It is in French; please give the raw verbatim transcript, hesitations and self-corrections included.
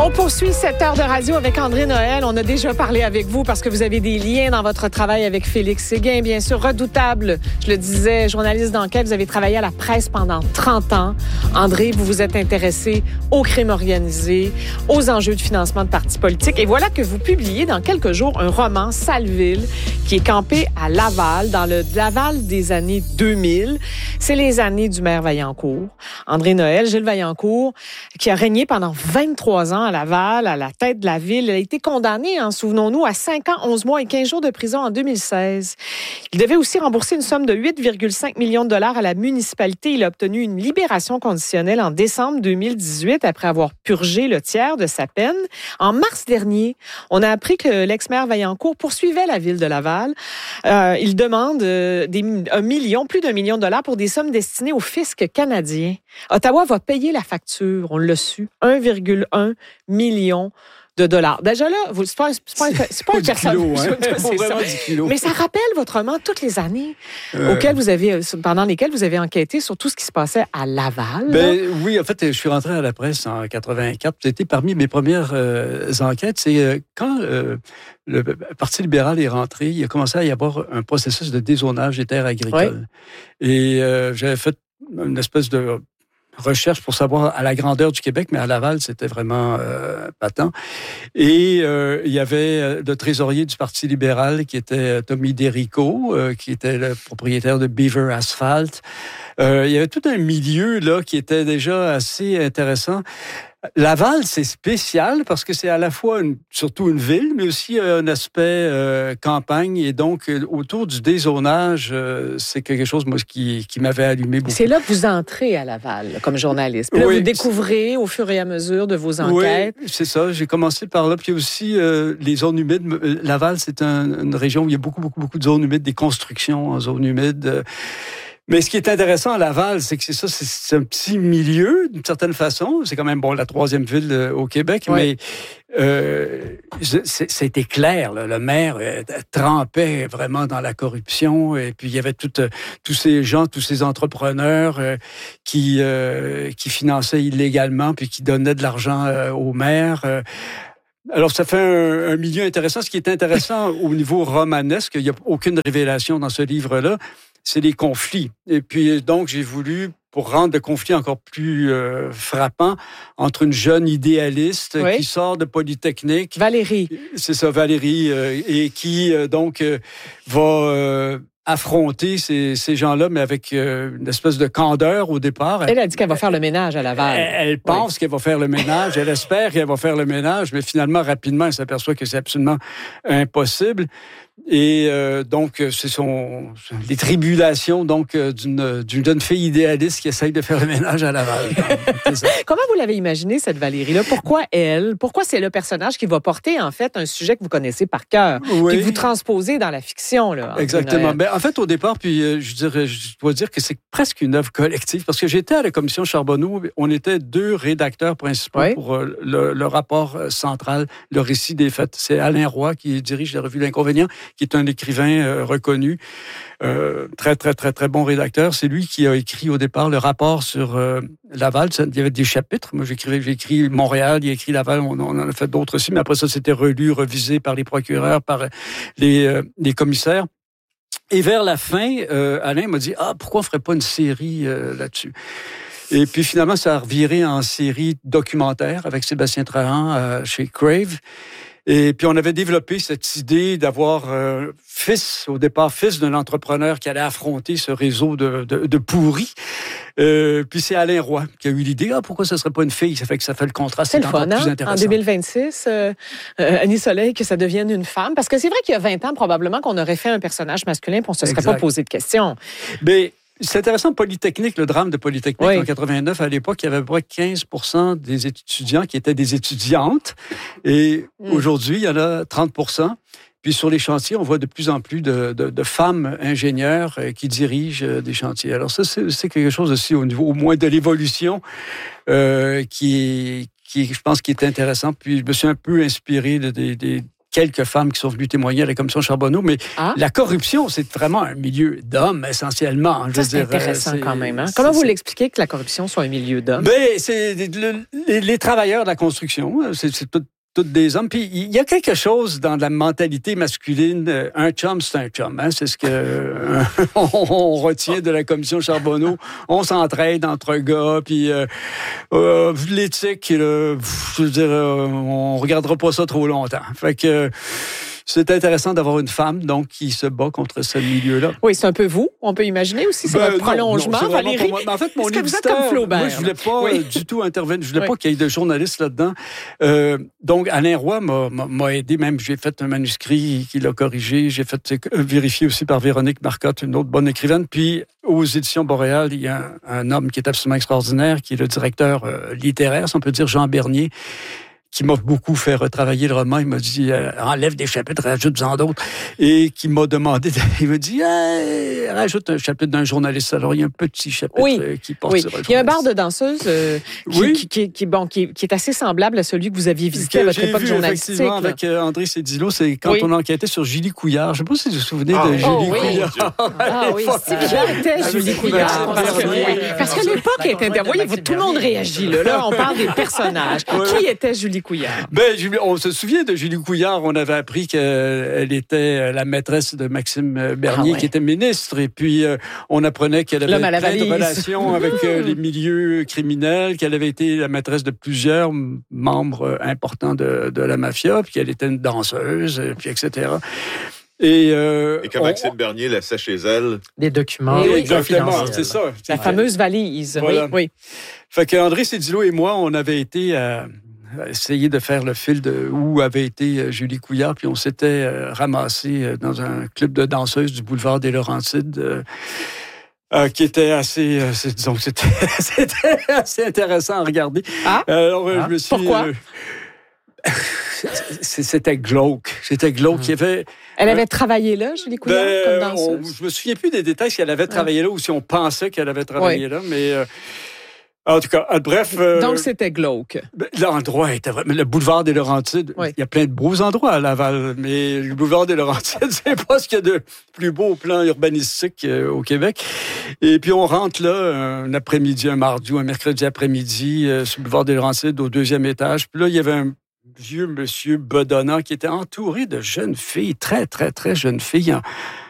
On poursuit cette heure de radio avec André Noël. On a déjà parlé avec vous parce que vous avez des liens dans votre travail avec Félix Séguin, bien sûr, redoutable. Je le disais, journaliste d'enquête, vous avez travaillé à la presse pendant trente ans. André, vous vous êtes intéressé au crime organisé, aux enjeux de financement de partis politiques. Et voilà que vous publiez dans quelques jours un roman, Saleville, qui est campé à Laval, dans le Laval des années deux mille. C'est les années du maire Vaillancourt. André Noël, Gilles Vaillancourt, qui a régné pendant vingt-trois ans à Laval, à la tête de la ville. Il a été condamné, hein, souvenons-nous, à cinq ans, onze mois et quinze jours de prison en deux mille seize. Il devait aussi rembourser une somme de huit virgule cinq millions de dollars à la municipalité. Il a obtenu une libération conditionnelle en décembre deux mille dix-huit après avoir purgé le tiers de sa peine. En mars dernier, on a appris que l'ex-maire Vaillancourt poursuivait la ville de Laval. Euh, il demande euh, des, un million, plus d'un million de dollars pour des sommes destinées au fisc canadien. Ottawa va payer la facture, on l'a su, un virgule un million de dollars. Déjà là, vous, c'est pas, c'est pas, c'est pas un personnage. Hein? C'est ça. Mais ça rappelle votre roman toutes les années euh... auxquelles vous avez, pendant lesquelles vous avez enquêté sur tout ce qui se passait à Laval. Ben, oui, en fait, je suis rentré à la presse en quatre-vingt-quatre. C'était parmi mes premières euh, enquêtes. C'est euh, quand euh, le Parti libéral est rentré, il a commencé à y avoir un processus de dézonage des terres agricoles. Oui. Et euh, j'avais fait une espèce de recherche pour savoir à la grandeur du Québec, mais à Laval, c'était vraiment euh, patent. Et euh, il y avait le trésorier du Parti libéral qui était Tommy Derico, euh, qui était le propriétaire de Beaver Asphalt. Euh, il y avait tout un milieu là qui était déjà assez intéressant. Laval, c'est spécial parce que c'est à la fois une, surtout une ville, mais aussi un aspect euh, campagne. Et donc, autour du dézonage, euh, c'est quelque chose moi, qui, qui m'avait allumé beaucoup. C'est là que vous entrez à Laval comme journaliste. Puis là, oui, vous découvrez au fur et à mesure de vos enquêtes. Oui, c'est ça. J'ai commencé par là. Puis aussi, euh, les zones humides. Laval, c'est un, une région où il y a beaucoup, beaucoup, beaucoup de zones humides, des constructions en zones humides. Mais ce qui est intéressant à Laval, c'est que c'est ça, c'est, c'est un petit milieu, d'une certaine façon. C'est quand même, bon, la troisième ville euh, au Québec, oui. mais euh, c'est, c'était clair, là, le maire euh, trempait vraiment dans la corruption, et puis il y avait tout, euh, tous ces gens, tous ces entrepreneurs euh, qui, euh, qui finançaient illégalement, puis qui donnaient de l'argent euh, au maire. Euh, Alors, ça fait un, un milieu intéressant. Ce qui est intéressant au niveau romanesque, il n'y a aucune révélation dans ce livre-là, c'est les conflits. Et puis, donc, j'ai voulu, pour rendre le conflit encore plus euh, frappant, entre une jeune idéaliste oui. qui sort de Polytechnique. Valérie. C'est ça, Valérie, euh, et qui, euh, donc, euh, va... Euh, affronter ces, ces gens-là, mais avec euh, une espèce de candeur au départ. Elle a dit qu'elle va faire le ménage à Laval. Elle, elle pense oui. qu'elle va faire le ménage, elle espère qu'elle va faire le ménage, mais finalement, rapidement, elle s'aperçoit que c'est absolument impossible. Et euh, donc, c'est son les tribulations donc d'une, d'une jeune fille idéaliste qui essaye de faire le ménage à Laval. Comment vous l'avez imaginé, cette Valérie-là? Pourquoi elle? Pourquoi c'est le personnage qui va porter, en fait, un sujet que vous connaissez par cœur, oui. que vous transposez dans la fiction, là? Exactement. Ben, en fait, au départ, puis euh, je, dirais, je dois dire que c'est presque une œuvre collective, parce que j'étais à la commission Charbonneau, on était deux rédacteurs principaux oui. pour euh, le, le rapport central, le récit des faits. C'est Alain Roy qui dirige la revue L'Inconvénient, qui est un écrivain euh, reconnu, euh, très, très, très, très bon rédacteur. C'est lui qui a écrit au départ le rapport sur euh, Laval. Il y avait des chapitres. Moi, j'ai écrit, j'ai écrit Montréal, il a écrit Laval, on, on en a fait d'autres aussi, mais après ça, c'était relu, revisé par les procureurs, par les, euh, les commissaires. Et vers la fin, euh, Alain m'a dit « Ah, pourquoi on ne ferait pas une série euh, là-dessus ?» Et puis finalement, ça a reviré en série documentaire avec Sébastien Trahan euh, chez Crave. Et puis, on avait développé cette idée d'avoir euh, fils, au départ, fils d'un entrepreneur qui allait affronter ce réseau de, de, de pourris. Euh, puis, c'est Alain Roy qui a eu l'idée. Ah, pourquoi ça serait pas une fille? Ça fait que ça fait le contraste. C'est le fun, hein? En deux mille vingt-six, euh, euh, Annie Soleil, que ça devienne une femme. Parce que c'est vrai qu'il y a vingt ans, probablement, qu'on aurait fait un personnage masculin puis on ne se serait exact. Pas posé de questions. Mais... C'est intéressant, Polytechnique, le drame de Polytechnique oui. en quatre-vingt-neuf, à l'époque, il y avait à peu près quinze pour cent des étudiants qui étaient des étudiantes. Et mm. aujourd'hui, il y en a trente pour cent. Puis sur les chantiers, on voit de plus en plus de, de, de femmes ingénieurs qui dirigent des chantiers. Alors ça, c'est, c'est quelque chose aussi au niveau, au moins de l'évolution, euh, qui, qui, je pense, qui est intéressant. Puis je me suis un peu inspiré de, de, de quelques femmes qui sont venues témoigner à la commission Charbonneau, mais ah. la corruption, c'est vraiment un milieu d'hommes, essentiellement. Ça, c'est dire, intéressant c'est, quand même. Hein? Comment vous l'expliquez que la corruption soit un milieu d'hommes? Ben, c'est le, les, les travailleurs de la construction, c'est, c'est tout, toutes des hommes. Puis il y a quelque chose dans la mentalité masculine. Un chum, c'est un chum. Hein? C'est ce que euh, on, on retient de la commission Charbonneau. On s'entraide entre gars. Puis euh, euh, l'éthique, là, je veux dire, euh, on regardera pas ça trop longtemps. Fait que euh, c'est intéressant d'avoir une femme donc qui se bat contre ce milieu-là. Oui, c'est un peu vous. On peut imaginer aussi. C'est ben, votre prolongement, non, non, c'est Valérie. Moi. En fait, mon Est-ce éditeur, que vous êtes comme Flaubert? Moi, je voulais pas oui. du tout intervenir. Je voulais oui. pas qu'il y ait de journalistes là-dedans. Euh, donc, Alain Roy m'a, m'a aidé. Même, j'ai fait un manuscrit qu'il a corrigé. J'ai fait vérifier aussi par Véronique Marcotte, une autre bonne écrivaine. Puis, aux éditions Boréal, il y a un, un homme qui est absolument extraordinaire, qui est le directeur euh, littéraire, si on peut dire, Jean Bernier, qui m'a beaucoup fait retravailler le roman. Il m'a dit, euh, enlève des chapitres, rajoute-en d'autres. Et qui m'a demandé, de, il m'a dit, hey, rajoute un chapitre d'un journaliste. Alors, il y a un petit chapitre oui. euh, qui porte oui. sur un journaliste. Il y a un bar de danseuse euh, qui, oui. qui, qui, qui, bon, qui, qui est assez semblable à celui que vous aviez visité que à votre j'ai époque vu, journalistique. Effectivement, là. Avec euh, André Cédillo, c'est quand oui. on enquêtait sur Julie Couillard. Je ne sais pas si vous vous souvenez oh, de Julie oh, Couillard. Oui. Ah oui, c'est qui était Julie Couillard? Parce, que, oui. Parce qu'à l'époque, elle était... Voyez, tout le monde réagit. Là, là on parle des personnages. Qui était Julie Couillard? Ben, on se souvient de Julie Couillard. On avait appris qu'elle était la maîtresse de Maxime Bernier, ah ouais. qui était ministre. Et puis, euh, on apprenait qu'elle avait plein valise. de relations avec euh, les milieux criminels, qu'elle avait été la maîtresse de plusieurs membres importants de, de la mafia, puis qu'elle était une danseuse, puis et cetera. Et, euh, et que Maxime on... Bernier laissait chez elle des documents. Oui, exactement, c'est ça. La fameuse valise. Voilà. Oui, oui. Fait qu'André Cédillo et moi, on avait été à... essayer de faire le fil de où avait été Julie Couillard, puis on s'était euh, ramassé dans un club de danseuses du boulevard des Laurentides, euh, euh, qui était assez, euh, c'est, disons, c'était, c'était assez intéressant à regarder. Ah, Alors, ah. je me suis, pourquoi? Euh, c'était glauque. C'était glauque. Hum. Il y avait... Elle avait euh, travaillé là, Julie Couillard, ben, comme danseuse? On, je me souviens plus des détails si elle avait travaillé ah. là ou si on pensait qu'elle avait travaillé oui. là, mais... Euh, En tout cas, bref... Euh, Donc, c'était glauque. L'endroit était vraiment... Le boulevard des Laurentides, oui. il y a plein de beaux endroits à Laval, mais le boulevard des Laurentides, c'est pas ce qu'il y a de plus beau au plan urbanistique euh, au Québec. Et puis, on rentre là, un après-midi, un mardi ou un mercredi après-midi, euh, sur le boulevard des Laurentides, au deuxième étage. Puis là, il y avait un vieux monsieur bedonnant qui était entouré de jeunes filles, très, très, très jeunes filles, en,